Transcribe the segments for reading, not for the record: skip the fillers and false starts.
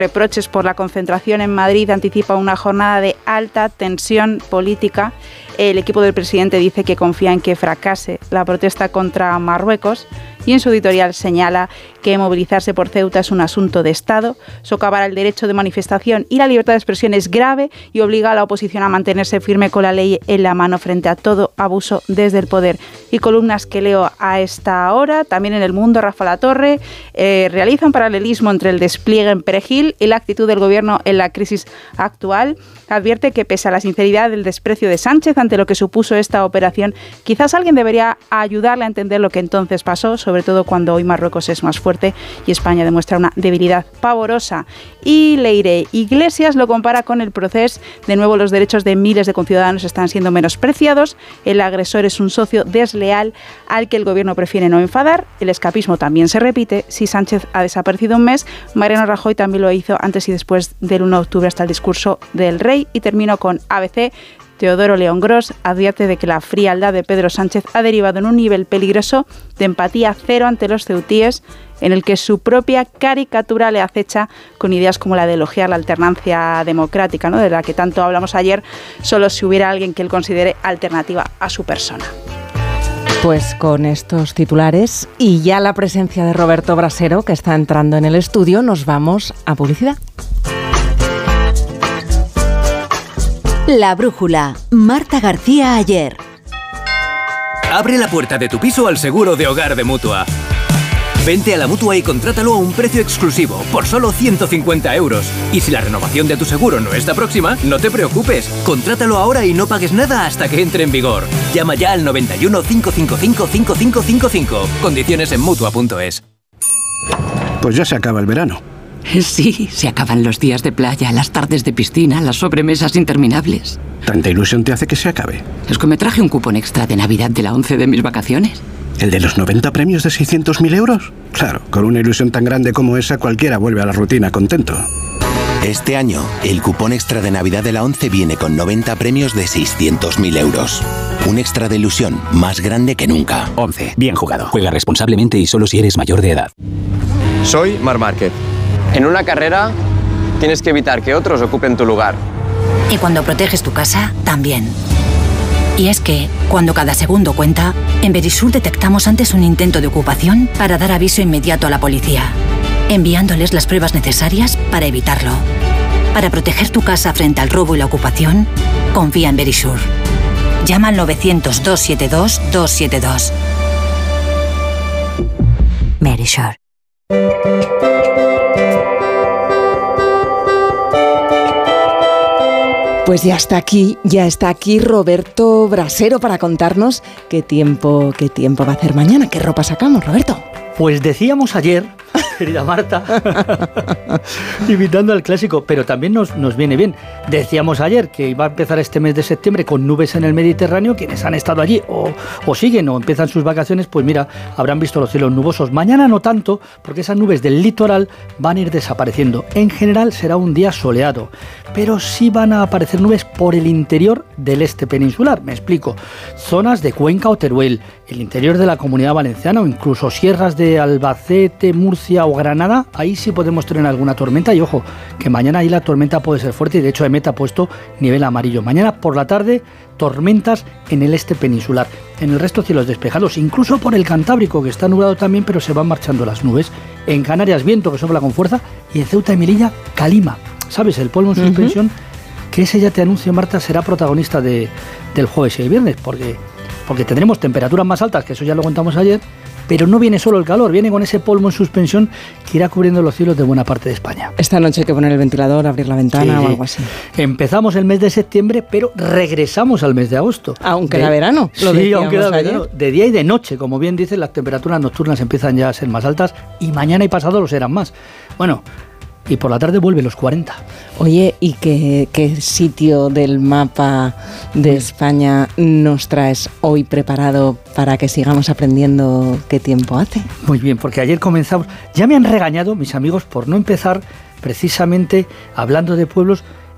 reproches por la concentración en Madrid anticipa una jornada de alta tensión política. El equipo del presidente dice que confía en que fracase la protesta contra Marruecos y en su editorial señala que movilizarse por Ceuta es un asunto de Estado, socavar el derecho de manifestación y la libertad de expresión es grave y obliga a la oposición a mantenerse firme con la ley en la mano frente a todo abuso desde el poder. Y columnas que leo a esta hora, también en El Mundo, Rafa Latorre realiza un paralelismo entre el despliegue en Perejil y la actitud del gobierno en la crisis actual. Advierte que pese a la sinceridad del desprecio de Sánchez ante lo que supuso esta operación, quizás alguien debería ayudarle a entender lo que entonces pasó, sobre todo cuando hoy Marruecos es más fuerte y España demuestra una debilidad pavorosa. Y Leire Iglesias lo compara con el proceso. De nuevo, los derechos de miles de conciudadanos están siendo menospreciados. El agresor es un socio desleal al que el gobierno prefiere no enfadar. El escapismo también se repite. Si Sánchez ha desaparecido un mes, Mariano Rajoy también lo hizo antes y después del 1 de octubre hasta el discurso del rey. Y termino con ABC. Teodoro León Gros advierte de que la frialdad de Pedro Sánchez ha derivado en un nivel peligroso de empatía cero ante los ceutíes, en el que su propia caricatura le acecha con ideas como la de elogiar la alternancia democrática, ¿no?, de la que tanto hablamos ayer, solo si hubiera alguien que él considere alternativa a su persona. Pues con estos titulares y ya la presencia de Roberto Brasero, que está entrando en el estudio, nos vamos a publicidad. La Brújula, Marta García Ayer. Abre la puerta de tu piso al seguro de hogar de Mutua. Vente a la Mutua y contrátalo a un precio exclusivo, por solo 150 €. Y si la renovación de tu seguro no está próxima, no te preocupes. Contrátalo ahora y no pagues nada hasta que entre en vigor. Llama ya al 91 555 5555. Condiciones en Mutua.es. Pues ya se acaba el verano. Sí, se acaban los días de playa, las tardes de piscina, las sobremesas interminables. ¿Tanta ilusión te hace que se acabe? Es que me traje un cupón extra de Navidad de la 11 de mis vacaciones. ¿El de los 90 premios de 600.000 €? Claro, con una ilusión tan grande como esa, cualquiera vuelve a la rutina contento. Este año, el cupón extra de Navidad de la 11 viene con 90 premios de 600.000 €. Un extra de ilusión más grande que nunca. 11. Bien jugado. Juega responsablemente y solo si eres mayor de edad. Soy Marc Márquez. En una carrera tienes que evitar que otros ocupen tu lugar. Y cuando proteges tu casa, también. Y es que, cuando cada segundo cuenta, en Verisur detectamos antes un intento de ocupación para dar aviso inmediato a la policía, enviándoles las pruebas necesarias para evitarlo. Para proteger tu casa frente al robo y la ocupación, confía en Verisur. Llama al 900-272-272. Verisur. Pues ya está aquí Roberto Brasero para contarnos qué tiempo va a hacer mañana. ¿Qué ropa sacamos, Roberto? Pues decíamos ayer, querida Marta, imitando al clásico, pero también nos viene bien. Decíamos ayer que iba a empezar este mes de septiembre con nubes en el Mediterráneo. Quienes han estado allí o siguen o empiezan sus vacaciones, pues mira, habrán visto los cielos nubosos. Mañana no tanto, porque esas nubes del litoral van a ir desapareciendo. En general será un día soleado, pero sí van a aparecer nubes por el interior del este peninsular. Me explico. Zonas de Cuenca o Teruel, el interior de la Comunidad Valenciana o incluso sierras de Albacete, Murcia o Granada, ahí sí podemos tener alguna tormenta. Y ojo, que mañana ahí la tormenta puede ser fuerte y de hecho EMET ha puesto nivel amarillo. Mañana por la tarde, tormentas en el este peninsular. En el resto cielos despejados, incluso por el Cantábrico, que está nublado también, pero se van marchando las nubes. En Canarias, viento que sopla con fuerza y en Ceuta y Melilla, calima. ¿Sabes? El polvo en suspensión, que ese ya te anuncio, Marta, será protagonista del jueves y el viernes, porque tendremos temperaturas más altas, que eso ya lo contamos ayer, pero no viene solo el calor, viene con ese polvo en suspensión que irá cubriendo los cielos de buena parte de España. Esta noche hay que poner el ventilador, abrir la ventana o algo así. Empezamos el mes de septiembre, pero regresamos al mes de agosto. Aunque era verano. Sí, aunque era verano. De día y de noche, como bien dicen, las temperaturas nocturnas empiezan ya a ser más altas y mañana y pasado lo serán más. Bueno, y por la tarde vuelve los 40. Oye, ¿y qué sitio del mapa de España nos traes hoy preparado para que sigamos aprendiendo qué tiempo hace? Muy bien, porque ayer comenzamos. Ya me han regañado mis amigos por no empezar precisamente hablando de pueblos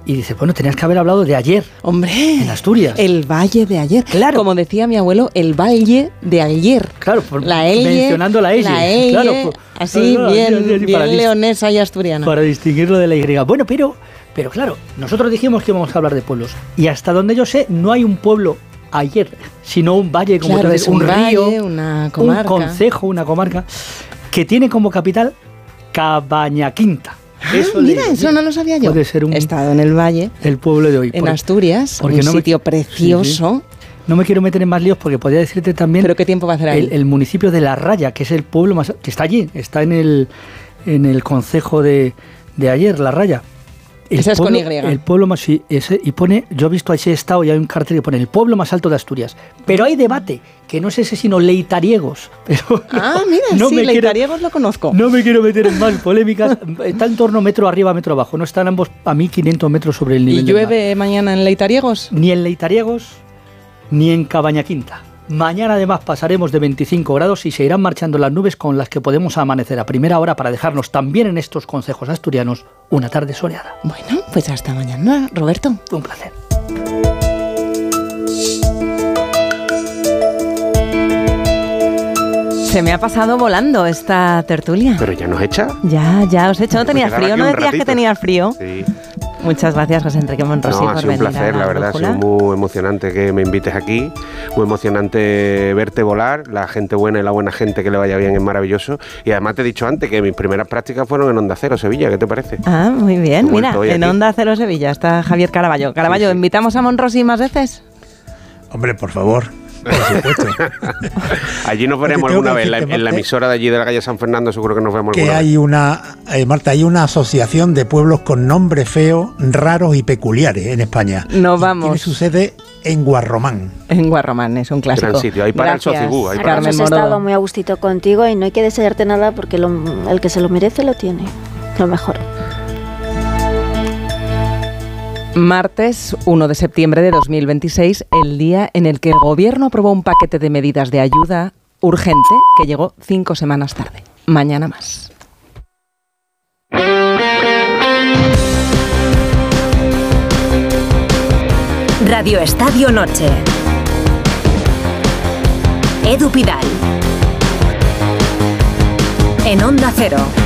Y dice, bueno, tenías que haber hablado de ayer. Hombre, en Asturias. El valle de ayer. Claro. Como decía mi abuelo, el valle de ayer. Claro, la Elle, mencionando la Elle. La Elle, claro, así, bien leonesa y asturiana. Para distinguirlo de la Y. Bueno, pero claro, nosotros dijimos que íbamos a hablar de pueblos. Y hasta donde yo sé, no hay un pueblo ayer, sino un valle, como claro, es un río, valle, una comarca. Un concejo, una comarca, que tiene como capital Cabañaquinta. Mira, eso no lo sabía yo. Puede ser un... He estado en el valle. El pueblo de hoy. En Asturias, un sitio precioso. Sí. No me quiero meter en más líos porque podría decirte también... ¿Pero qué tiempo va a hacer ahí? El municipio de La Raya, que es el pueblo más... que está allí, está en el concejo de ayer, La Raya. Esa es con Y. El pueblo más... Sí, ese, y pone... Yo he visto ese estado y hay un cartel que pone el pueblo más alto de Asturias. Pero hay debate, que no es ese sino Leitariegos. Pero mira, no sí, Leitariegos lo conozco. No me quiero meter en más polémicas. Está en torno metro arriba, metro abajo. No están ambos a 1500 metros sobre el nivel del mar. ¿Y llueve mañana en Leitariegos? Ni en Leitariegos, ni en Cabañaquinta. Mañana además pasaremos de 25 grados y se irán marchando las nubes con las que podemos amanecer a primera hora para dejarnos también en estos concejos asturianos una tarde soleada. Bueno, pues hasta mañana, Roberto. Un placer. Se me ha pasado volando esta tertulia. ¿Pero ya nos echa? Ya os he hecho. ¿No tenías frío? ¿No decías que tenías frío? Sí. Muchas gracias, José Enrique Monrosí, por venir. Ha sido un placer, la verdad, ha sido muy emocionante que me invites aquí, muy emocionante verte volar, la gente buena y la buena gente que le vaya bien es maravilloso, y además te he dicho antes que mis primeras prácticas fueron en Onda Cero, Sevilla, ¿qué te parece? Ah, muy bien, mira, en aquí. Onda Cero Sevilla está Javier Caraballo. Caraballo, sí. ¿Invitamos a Monrosí más veces? Hombre, por favor. Por supuesto. Allí nos veremos alguna vez, en la emisora de allí de la calle San Fernando seguro que nos vemos alguna vez. Marta, hay una asociación de pueblos con nombres feos, raros y peculiares en España. No vamos. Tiene su sede en Guarromán. En Guarromán, es un clásico. Gran sitio, ahí para Gracias. el Socibú. Hemos estado muy a gustito contigo y no hay que desearte nada porque el que se lo merece lo tiene. Lo mejor. Martes 1 de septiembre de 2026, el día en el que el Gobierno aprobó un paquete de medidas de ayuda urgente que llegó 5 semanas tarde. Mañana más. Radio Estadio Noche. Edu Pidal. En Onda Cero.